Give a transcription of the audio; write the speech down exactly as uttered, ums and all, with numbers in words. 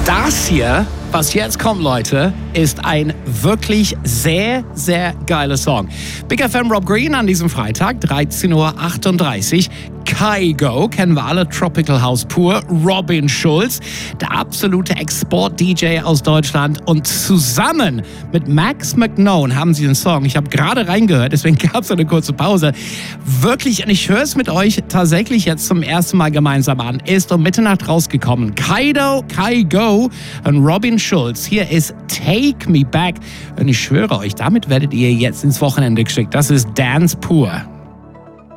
Das hier, was jetzt kommt, Leute, ist ein wirklich sehr, sehr geiler Song. Big F M Rob Green an diesem Freitag, dreizehn Uhr achtunddreißig. Kygo, kennen wir alle, Tropical House pur. Robin Schulz, der absolute Export-D J aus Deutschland. Und zusammen mit Max McKnone haben sie den Song, ich habe gerade reingehört, deswegen gab es eine kurze Pause, wirklich, und ich höre es mit euch tatsächlich jetzt zum ersten Mal gemeinsam an, ist um Mitternacht rausgekommen. Kygo, Kygo und Robin Schulz. Hier ist Take Me Back. Und ich schwöre euch, damit werdet ihr jetzt ins Wochenende geschickt. Das ist Dance pur.